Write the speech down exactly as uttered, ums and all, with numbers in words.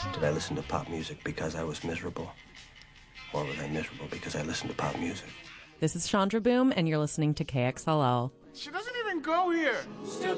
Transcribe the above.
Did I listen to pop music because I was miserable? Or was I miserable because I listened to pop music? This is Chandra Boom, and you're listening to K X L L. She doesn't even go here.